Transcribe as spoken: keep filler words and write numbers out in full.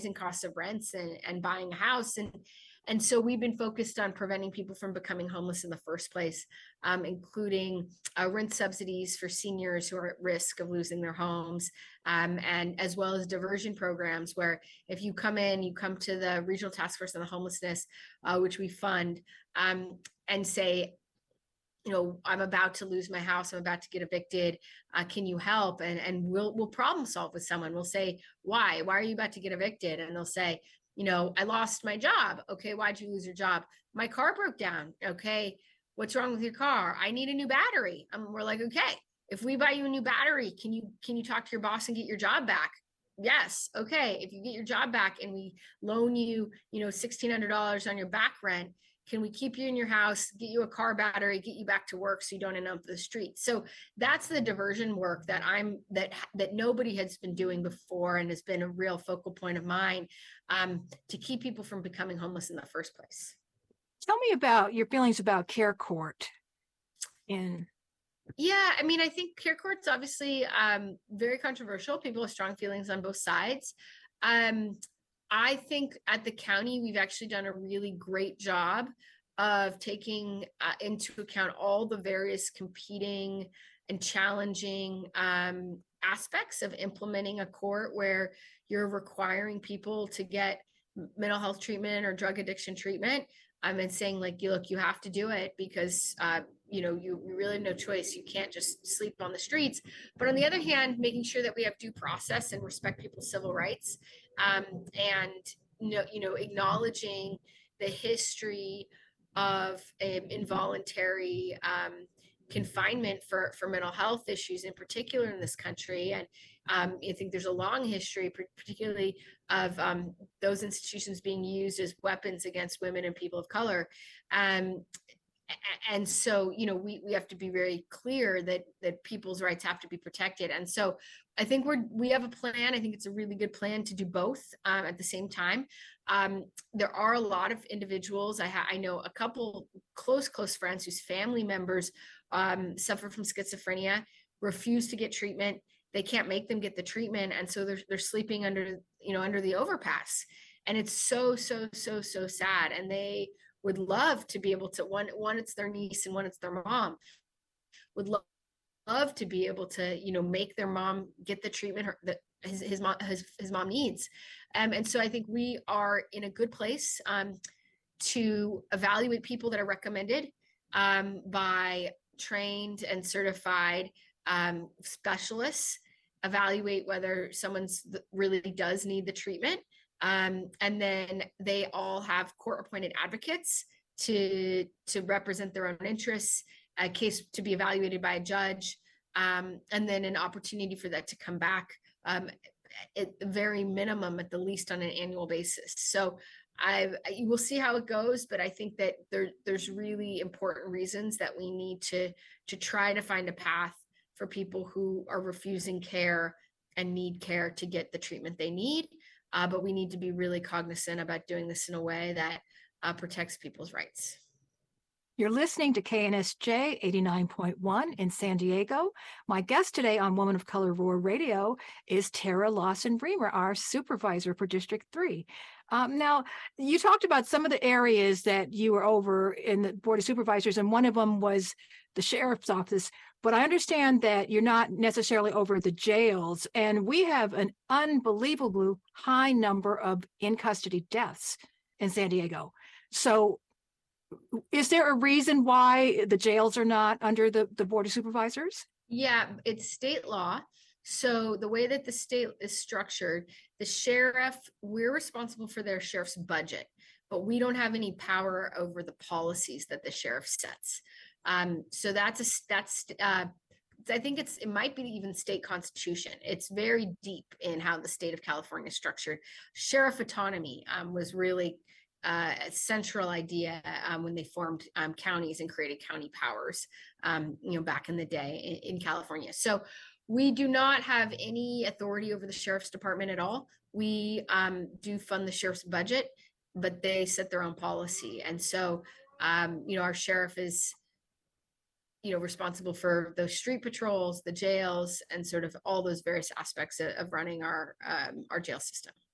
costs of rents and, and buying a house. And, and so we've been focused on preventing people from becoming homeless in the first place, um, including uh, rent subsidies for seniors who are at risk of losing their homes, um, and as well as diversion programs where if you come in, you come to the Regional Task Force on the Homelessness, uh, which we fund, um, and say, you know, I'm about to lose my house. I'm about to get evicted. Uh, can you help? And and we'll we'll problem solve with someone. We'll say, why? Why are you about to get evicted? And they'll say, you know, I lost my job. Okay, why'd you lose your job? My car broke down. Okay, what's wrong with your car? I need a new battery. Um, we're like, okay, if we buy you a new battery, can you can you talk to your boss and get your job back? Yes. Okay. If you get your job back and we loan you, you know, sixteen hundred dollars on your back rent, can we keep you in your house, get you a car battery, get you back to work so you don't end up the street? So that's the diversion work that I'm that that nobody has been doing before and has been a real focal point of mine, um, to keep people from becoming homeless in the first place. Tell me about your feelings about Care Court. In Yeah, I mean, I think Care Court's obviously um, very controversial. People have strong feelings on both sides. Um, I think at the county, we've actually done a really great job of taking uh, into account all the various competing and challenging um, aspects of implementing a court where you're requiring people to get mental health treatment or drug addiction treatment. Um, and saying like, you look, you have to do it because, uh, you know, you, you really have no choice. You can't just sleep on the streets. But on the other hand, making sure that we have due process and respect people's civil rights, um, and, you know, you know, acknowledging the history of um, involuntary um, confinement for, for mental health issues in particular in this country. And um, I think there's a long history, particularly of um, those institutions being used as weapons against women and people of color. Um, and so, you know, we, we have to be very clear that that people's rights have to be protected. And so I think we're, we have a plan. I think it's a really good plan to do both um, at the same time. Um, there are a lot of individuals. I, ha- I know a couple close, close friends whose family members um, suffer from schizophrenia, refuse to get treatment. They can't make them get the treatment. And so they're, they're sleeping under, you know, under the overpass. And it's so, so, so, so sad. And they would love to be able to, one, one, it's their niece and one, it's their mom, would love, love to be able to, you know, make their mom get the treatment her, that his, his mom, his, his mom needs. Um, and so I think we are in a good place um, to evaluate people that are recommended um, by trained and certified um, specialists, evaluate whether someone's really does need the treatment. Um, and then they all have court-appointed advocates to, to represent their own interests, a case to be evaluated by a judge, um, and then an opportunity for that to come back um, at the very minimum, at the least on an annual basis. So I, you will see how it goes, but I think that there, there's really important reasons that we need to, to try to find a path for people who are refusing care and need care to get the treatment they need. Uh, but we need to be really cognizant about doing this in a way that uh, protects people's rights. You're listening to K N S J eighty-nine point one in San Diego. My guest today on Woman of Color Roar Radio is Tara Lawson-Bremer, our supervisor for District three. Um, now, you talked about some of the areas that you were over in the Board of Supervisors, and one of them was the Sheriff's Office. But I understand that you're not necessarily over the jails, and we have an unbelievably high number of in-custody deaths in San Diego. So is there a reason why the jails are not under the, the Board of Supervisors? Yeah, it's state law. So the way that the state is structured, the sheriff, we're responsible for their sheriff's budget, but we don't have any power over the policies that the sheriff sets. Um, so that's a that's uh, I think it's it might be even state constitution. It's very deep in how the state of California is structured. Sheriff autonomy um, was really uh, a central idea um, when they formed um, counties and created county powers, um, you know, back in the day in, in California. So we do not have any authority over the sheriff's department at all. We um, do fund the sheriff's budget, but they set their own policy. And so, um, you know, our sheriff is, you know, responsible for those street patrols, the jails, and sort of all those various aspects of, of running our um, our jail system.